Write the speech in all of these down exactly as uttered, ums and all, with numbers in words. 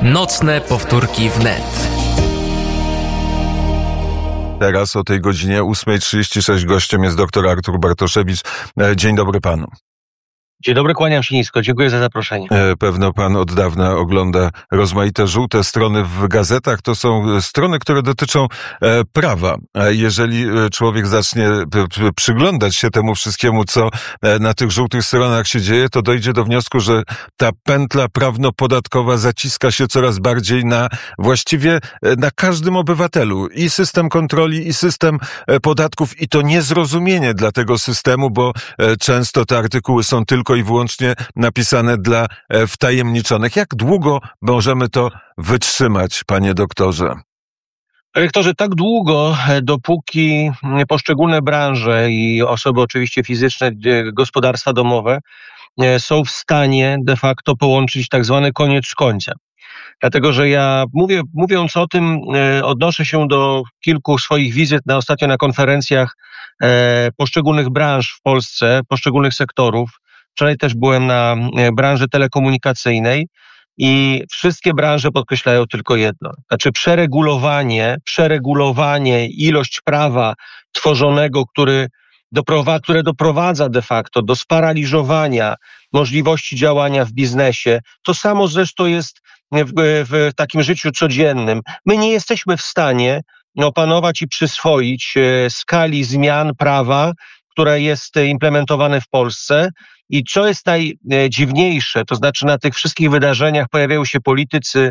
Nocne powtórki wnet. Teraz o tej godzinie ósma trzydzieści sześć gościem jest dr Artur Bartoszewicz. Dzień dobry panu. Dzień dobry, kłaniam się nisko. Dziękuję za zaproszenie. Pewno pan od dawna ogląda rozmaite żółte strony w gazetach. To są strony, które dotyczą prawa. Jeżeli człowiek zacznie przyglądać się temu wszystkiemu, co na tych żółtych stronach się dzieje, to dojdzie do wniosku, że ta pętla prawno-podatkowa zaciska się coraz bardziej na właściwie na każdym obywatelu. I system kontroli, i system podatków, i to niezrozumienie dla tego systemu, bo często te artykuły są tylko i wyłącznie napisane dla wtajemniczonych. Jak długo możemy to wytrzymać, panie doktorze? Rektorze, tak długo, dopóki poszczególne branże i osoby oczywiście fizyczne, gospodarstwa domowe są w stanie de facto połączyć tak zwany koniec z końcem. Dlatego, że ja mówię, mówiąc o tym, odnoszę się do kilku swoich wizyt na ostatnio na konferencjach poszczególnych branż w Polsce, poszczególnych sektorów. Wczoraj też byłem na branży telekomunikacyjnej i wszystkie branże podkreślają tylko jedno. Znaczy przeregulowanie, przeregulowanie, ilość prawa tworzonego, który doprowadza, które doprowadza de facto do sparaliżowania możliwości działania w biznesie. To samo zresztą jest w, w takim życiu codziennym. My nie jesteśmy w stanie opanować i przyswoić skali zmian prawa, które jest implementowane w Polsce. I co jest najdziwniejsze, to znaczy na tych wszystkich wydarzeniach pojawiają się politycy,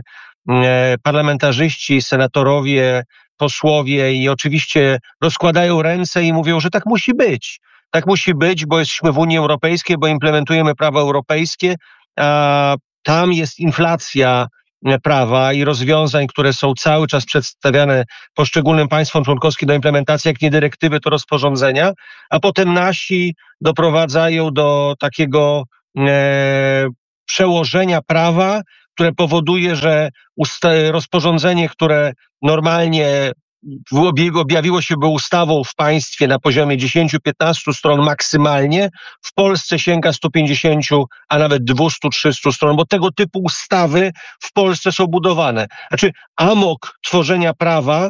parlamentarzyści, senatorowie, posłowie i oczywiście rozkładają ręce i mówią, że tak musi być. Tak musi być, bo jesteśmy w Unii Europejskiej, bo implementujemy prawo europejskie, a tam jest inflacja prawa i rozwiązań, które są cały czas przedstawiane poszczególnym państwom członkowskim do implementacji, jak nie dyrektywy, to rozporządzenia, a potem nasi doprowadzają do takiego e, przełożenia prawa, które powoduje, że usta- rozporządzenie, które normalnie objawiło się by ustawą w państwie na poziomie dziesięć do piętnastu stron maksymalnie, w Polsce sięga stu pięćdziesięciu, a nawet dwustu trzystu stron, bo tego typu ustawy w Polsce są budowane. Znaczy amok tworzenia prawa,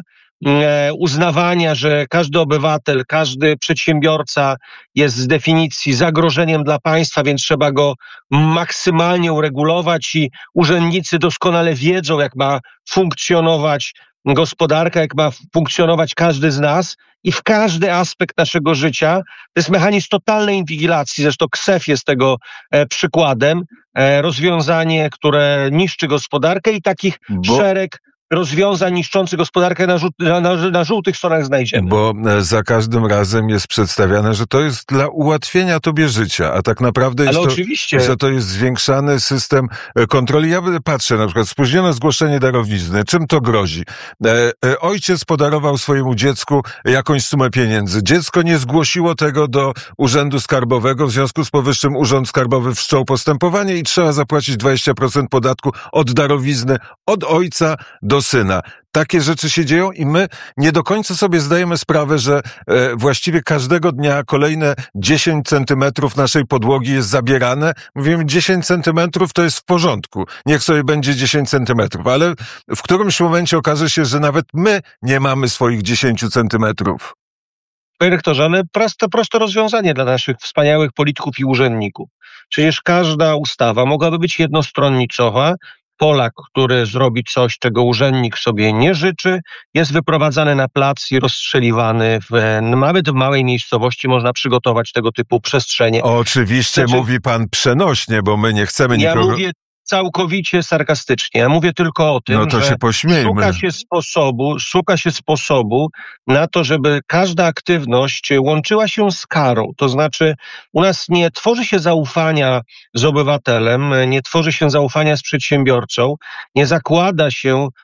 e, uznawania, że każdy obywatel, każdy przedsiębiorca jest z definicji zagrożeniem dla państwa, więc trzeba go maksymalnie uregulować i urzędnicy doskonale wiedzą, jak ma funkcjonować gospodarka, jak ma funkcjonować każdy z nas i w każdy aspekt naszego życia. To jest mechanizm totalnej inwigilacji, zresztą K S E F jest tego e, przykładem, e, rozwiązanie, które niszczy gospodarkę i takich Bo... szereg rozwiązań niszczących gospodarkę na, żół- na, na, na żółtych stronach znajdziemy. Bo za każdym razem jest przedstawiane, że to jest dla ułatwienia tobie życia, a tak naprawdę jest Ale to, oczywiście. że to jest zwiększany system kontroli. Ja patrzę na przykład spóźnione zgłoszenie darowizny. Czym to grozi? E, e, ojciec podarował swojemu dziecku jakąś sumę pieniędzy. Dziecko nie zgłosiło tego do Urzędu Skarbowego, w związku z powyższym Urząd Skarbowy wszczął postępowanie i trzeba zapłacić dwadzieścia procent podatku od darowizny od ojca do syna. Takie rzeczy się dzieją i my nie do końca sobie zdajemy sprawę, że e, właściwie każdego dnia kolejne dziesięć centymetrów naszej podłogi jest zabierane. Mówimy, dziesięć centymetrów to jest w porządku. Niech sobie będzie dziesięć centymetrów, ale w którymś momencie okaże się, że nawet my nie mamy swoich dziesięciu centymetrów. Panie rektorze, ale proste, proste rozwiązanie dla naszych wspaniałych polityków i urzędników. Przecież każda ustawa mogłaby być jednostronniczowa. Polak, który zrobi coś, czego urzędnik sobie nie życzy, jest wyprowadzany na plac i rozstrzeliwany. W, nawet w małej miejscowości można przygotować tego typu przestrzenie. Oczywiście znaczy, mówi pan przenośnie, bo my nie chcemy ja nikogo... Mówię całkowicie sarkastycznie. Ja mówię tylko o tym, no to że się pośmiejmy. Szuka się sposobu, szuka się sposobu na to, żeby każda aktywność łączyła się z karą. To znaczy u nas nie tworzy się zaufania z obywatelem, nie tworzy się zaufania z przedsiębiorcą, nie zakłada się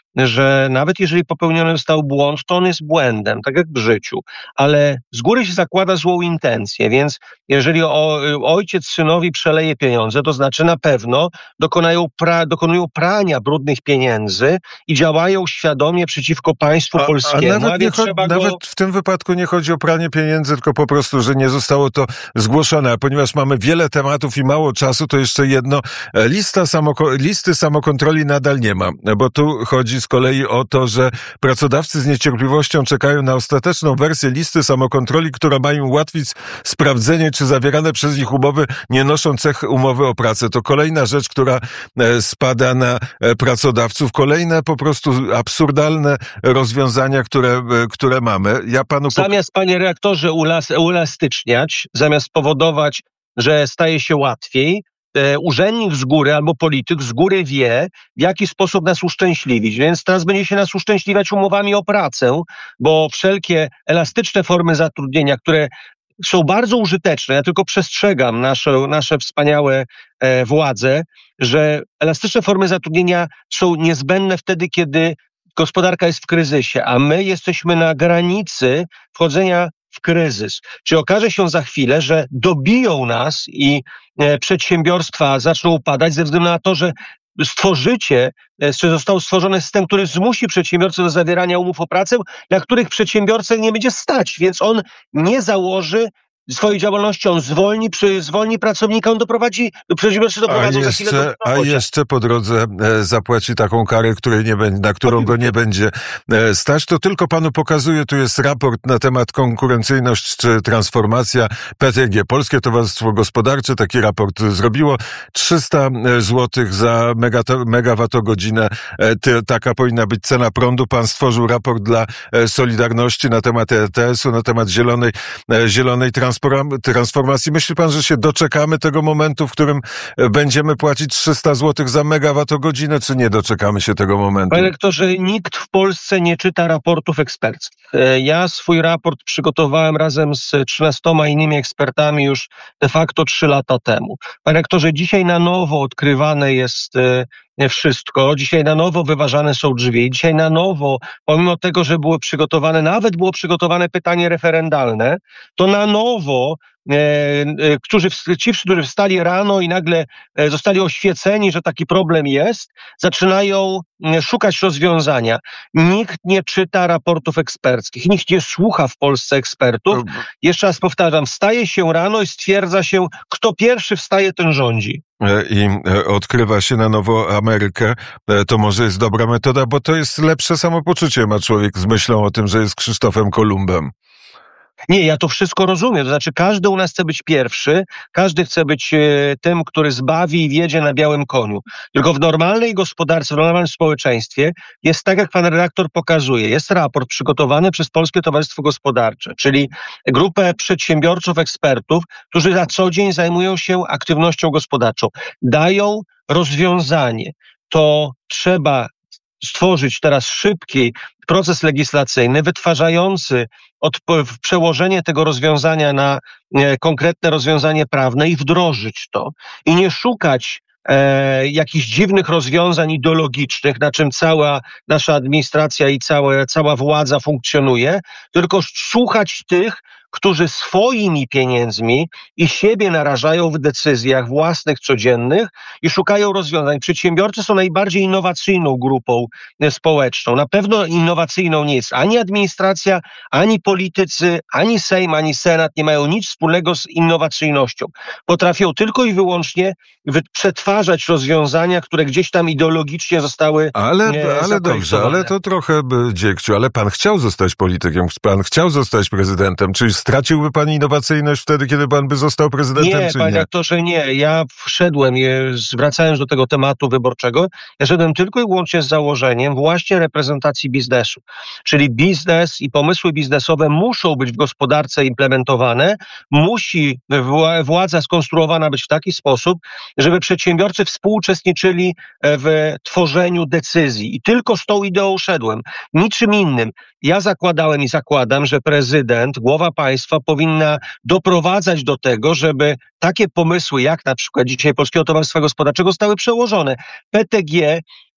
że nawet jeżeli popełniony został błąd, to on jest błędem, tak jak w życiu, ale z góry się zakłada złą intencję, więc jeżeli o, ojciec synowi przeleje pieniądze, to znaczy na pewno dokonają pra, dokonują prania brudnych pieniędzy i działają świadomie przeciwko państwu a, polskiemu. A nawet, A nie cho- trzeba nawet go... w tym wypadku nie chodzi o pranie pieniędzy, tylko po prostu, że nie zostało to zgłoszone. A ponieważ mamy wiele tematów i mało czasu, to jeszcze jedno. Lista samoko- listy samokontroli nadal nie ma, bo tu chodzi z kolei o to, że pracodawcy z niecierpliwością czekają na ostateczną wersję listy samokontroli, która ma im ułatwić sprawdzenie, czy zawierane przez nich umowy nie noszą cech umowy o pracę. To kolejna rzecz, która spada na pracodawców. Kolejne po prostu absurdalne rozwiązania, które, które mamy. Ja panu... Zamiast, panie reaktorze, ulas- uelastyczniać, zamiast powodować, że staje się łatwiej, e, urzędnik z góry albo polityk z góry wie, w jaki sposób nas uszczęśliwić. Więc teraz będzie się nas uszczęśliwiać umowami o pracę, bo wszelkie elastyczne formy zatrudnienia, które są bardzo użyteczne. Ja tylko przestrzegam nasze, nasze wspaniałe e, władze, że elastyczne formy zatrudnienia są niezbędne wtedy, kiedy gospodarka jest w kryzysie, a my jesteśmy na granicy wchodzenia w kryzys. Czy okaże się za chwilę, że dobiją nas i e, przedsiębiorstwa zaczną upadać ze względu na to, że stworzycie, czy został stworzony system, który zmusi przedsiębiorcę do zawierania umów o pracę, na których przedsiębiorcę nie będzie stać, więc on nie założy swojej działalności, on zwolni, przy, zwolni pracownika, on doprowadzi, do przedsiębiorcy doprowadzą a za chwilę jeszcze, do A jeszcze po drodze e, zapłaci taką karę, której nie będzie, na którą go nie będzie e, stać. To tylko panu pokazuje, tu jest raport na temat konkurencyjność czy transformacja P T G. Polskie Towarzystwo Gospodarcze taki raport zrobiło. trzysta złotych za megato, megawattogodzinę. E, ty, taka powinna być cena prądu. Pan stworzył raport dla e, Solidarności na temat E T S-u, na temat zielonej, e, zielonej transformacji. transformacji. Myśli pan, że się doczekamy tego momentu, w którym będziemy płacić trzysta złotych za megawattogodzinę, czy nie doczekamy się tego momentu? Panie rektorze, nikt w Polsce nie czyta raportów eksperckich. Ja swój raport przygotowałem razem z trzynastoma innymi ekspertami już de facto trzy lata temu. Panie rektorze, dzisiaj na nowo odkrywane jest wszystko. Dzisiaj na nowo wyważane są drzwi. Dzisiaj na nowo, pomimo tego, że było przygotowane, nawet było przygotowane pytanie referendalne, to na nowo e, e, którzy, ci, którzy wstali rano i nagle e, zostali oświeceni, że taki problem jest, zaczynają e, szukać rozwiązania. Nikt nie czyta raportów eksperckich. Nikt nie słucha w Polsce ekspertów. Jeszcze raz powtarzam, wstaje się rano i stwierdza się, kto pierwszy wstaje, ten rządzi. I odkrywa się na nowo Amerykę, to może jest dobra metoda, bo to jest lepsze samopoczucie ma człowiek z myślą o tym, że jest Krzysztofem Kolumbem. Nie, ja to wszystko rozumiem. To znaczy każdy u nas chce być pierwszy, każdy chce być e, tym, który zbawi i wiedzie na białym koniu. Tylko w normalnej gospodarce, w normalnym społeczeństwie jest tak, jak pan redaktor pokazuje. Jest raport przygotowany przez Polskie Towarzystwo Gospodarcze, czyli grupę przedsiębiorców, ekspertów, którzy na co dzień zajmują się aktywnością gospodarczą. Dają rozwiązanie. To trzeba stworzyć teraz szybki proces legislacyjny, wytwarzający odp- przełożenie tego rozwiązania na e, konkretne rozwiązanie prawne i wdrożyć to. I nie szukać e, jakichś dziwnych rozwiązań ideologicznych, na czym cała nasza administracja i całe, cała władza funkcjonuje, tylko słuchać tych, którzy swoimi pieniędzmi i siebie narażają w decyzjach własnych, codziennych i szukają rozwiązań. Przedsiębiorcy są najbardziej innowacyjną grupą społeczną. Na pewno innowacyjną nie jest ani administracja, ani politycy, ani Sejm, ani Senat nie mają nic wspólnego z innowacyjnością. Potrafią tylko i wyłącznie przetwarzać rozwiązania, które gdzieś tam ideologicznie zostały Ale, ale dobrze, ale to trochę dziegciu, ale pan chciał zostać politykiem, pan chciał zostać prezydentem, czyli straciłby pan innowacyjność wtedy, kiedy pan by został prezydentem, nie, czy nie? Panie rektorze, nie. Ja wszedłem, wracając do tego tematu wyborczego, ja szedłem tylko i wyłącznie z założeniem właśnie reprezentacji biznesu. Czyli biznes i pomysły biznesowe muszą być w gospodarce implementowane, musi władza skonstruowana być w taki sposób, żeby przedsiębiorcy współuczestniczyli w tworzeniu decyzji. I tylko z tą ideą szedłem. Niczym innym. Ja zakładałem i zakładam, że prezydent, głowa państwa powinna doprowadzać do tego, żeby takie pomysły, jak na przykład dzisiaj Polskiego Towarzystwa Gospodarczego, zostały przełożone. P T G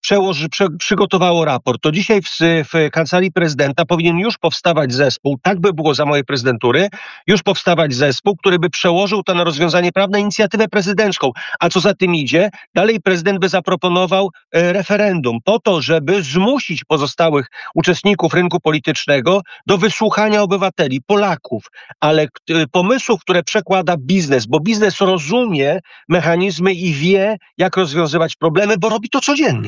przełoży, prze, przygotowało raport, to dzisiaj w, w Kancelarii Prezydenta powinien już powstawać zespół, tak by było za mojej prezydentury, już powstawać zespół, który by przełożył to na rozwiązanie prawne, inicjatywę prezydencką. A co za tym idzie, dalej prezydent by zaproponował e, referendum po to, żeby zmusić pozostałych uczestników rynku politycznego do wysłuchania obywateli, Polaków, ale e, pomysłów, które przekłada biznes, bo biznes rozumie mechanizmy i wie, jak rozwiązywać problemy, bo robi to codziennie.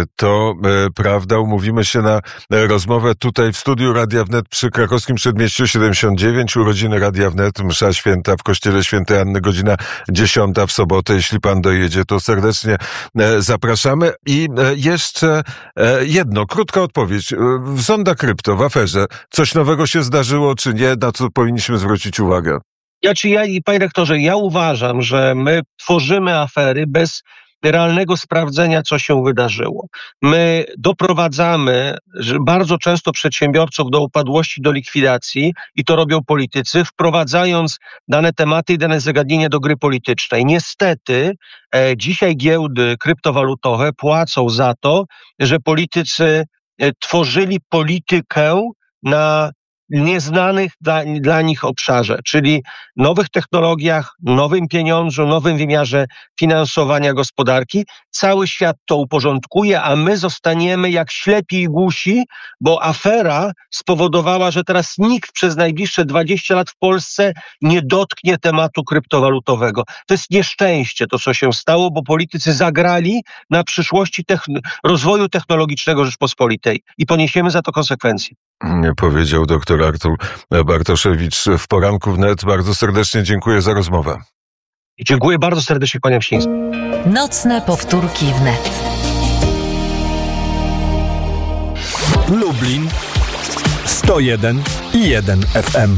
To e, prawda, umówimy się na e, rozmowę tutaj w studiu Radia Wnet przy Krakowskim Przedmieściu siedemdziesiąt dziewięć, urodziny Radia Wnet, msza święta w Kościele Świętej Anny, godzina dziesiąta w sobotę. Jeśli pan dojedzie, to serdecznie e, zapraszamy. I e, jeszcze e, jedno, krótka odpowiedź. W Zonda Krypto, w aferze, coś nowego się zdarzyło, czy nie? Na co powinniśmy zwrócić uwagę? Ja, czy ja, i panie rektorze, ja uważam, że my tworzymy afery bez realnego sprawdzenia, co się wydarzyło. My doprowadzamy że bardzo często przedsiębiorców do upadłości, do likwidacji i to robią politycy, wprowadzając dane tematy i dane zagadnienia do gry politycznej. Niestety e, dzisiaj giełdy kryptowalutowe płacą za to, że politycy e, tworzyli politykę na nieznanych dla, dla nich obszarze, czyli nowych technologiach, nowym pieniądzu, nowym wymiarze finansowania gospodarki. Cały świat to uporządkuje, a my zostaniemy jak ślepi i głusi, bo afera spowodowała, że teraz nikt przez najbliższe dwadzieścia lat w Polsce nie dotknie tematu kryptowalutowego. To jest nieszczęście to, co się stało, bo politycy zagrali na przyszłości techn- rozwoju technologicznego Rzeczpospolitej i poniesiemy za to konsekwencje. Powiedział doktor Artur Bartoszewicz w Poranku Wnet. Bardzo serdecznie dziękuję za rozmowę. Dziękuję bardzo serdecznie, kłaniam się nisko. Nocne powtórki wnet. Lublin sto jeden i jeden F M.